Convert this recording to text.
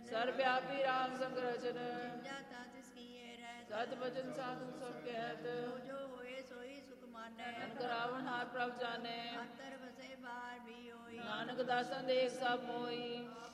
सर्व व्यापी राम संग रचन जाता तिसकी रह सत वचन साधु सब कहत जो होए सोई सुख मानै नानक रावण हार प्रभ जाने अंतर बसे बाहर भी होई नानक दासन देख सब मोई